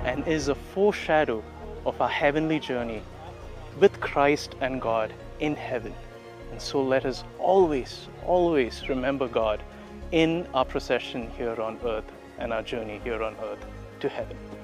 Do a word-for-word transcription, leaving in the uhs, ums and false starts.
and is a foreshadow of our heavenly journey with Christ and God in heaven. And so let us always, always remember God in our procession here on earth and our journey here on earth to heaven.